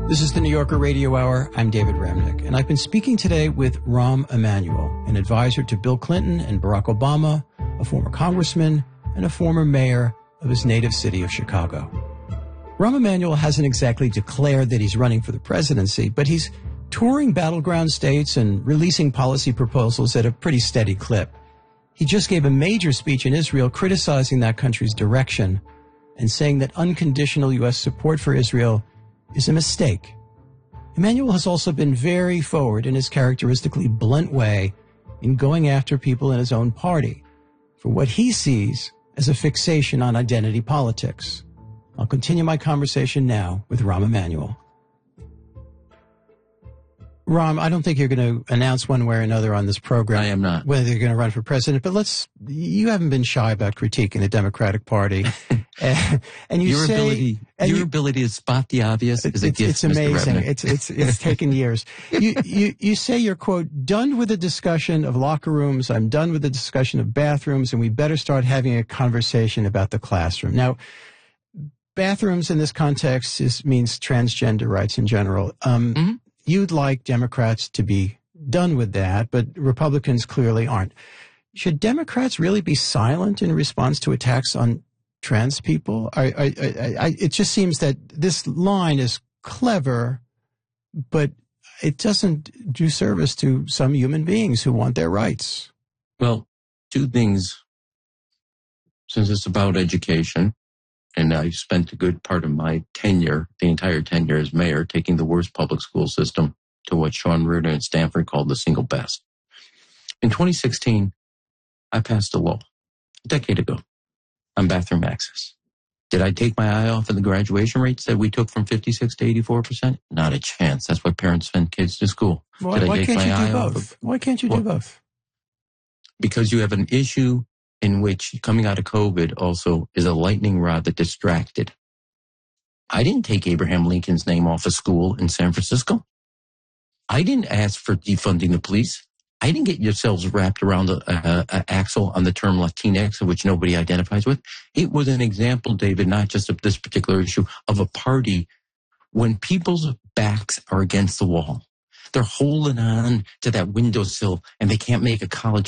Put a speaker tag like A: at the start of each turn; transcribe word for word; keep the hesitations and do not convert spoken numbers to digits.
A: This is the New Yorker Radio Hour. I'm David Remnick, and I've been speaking today with Rahm Emanuel, an advisor to Bill Clinton and Barack Obama, a former congressman, and a former mayor of his native city of Chicago. Rahm Emanuel hasn't exactly declared that he's running for the presidency, but he's touring battleground states and releasing policy proposals at a pretty steady clip. He just gave a major speech in Israel criticizing that country's direction and saying that unconditional U S support for Israel is a mistake. Emanuel has also been very forward in his characteristically blunt way in going after people in his own party for what he sees as a fixation on identity politics. I'll continue my conversation now with Rahm Emanuel. Rahm, I don't think you're going to announce one way or another on this program.
B: I am not.
A: Whether you're going to run for president, but let's, you haven't been shy about critiquing the Democratic Party. and, and you
B: your
A: say,
B: ability,
A: and
B: your
A: you,
B: ability to spot the obvious is a
A: it's,
B: gift,
A: it's amazing.
B: Mister
A: It's, it's, it's taken years. You, you, you say you're, quote, done with the discussion of locker rooms. I'm done with the discussion of bathrooms, and we better start having a conversation about the classroom. Now, bathrooms in this context is, means transgender rights in general. Um, mm-hmm. You'd like Democrats to be done with that, but Republicans clearly aren't. Should Democrats really be silent in response to attacks on trans people? I, I, I, I, it just seems that this line is clever, but it doesn't do service to some human beings who want their rights.
B: Well, two things. Since it's about education, and I spent a good part of my tenure, the entire tenure as mayor, taking the worst public school system to what Sean Reardon at Stanford called the single best. In twenty sixteen, I passed a law, a decade ago, on bathroom access. Did I take my eye off of the graduation rates that we took from fifty-six to eighty-four percent? Not a chance. That's why parents send kids to school.
A: Why,
B: Did I
A: why
B: take
A: can't
B: my
A: you
B: eye
A: do
B: off
A: both?
B: of,
A: Why can't you
B: well,
A: do both?
B: Because you have an issue in which coming out of COVID also is a lightning rod that distracted. I didn't take Abraham Lincoln's name off a school in San Francisco. I didn't ask for defunding the police. I didn't get yourselves wrapped around an axle on the term Latinx, which nobody identifies with. It was an example, David, not just of this particular issue, of a party when people's backs are against the wall. They're holding on to that windowsill and they can't make a college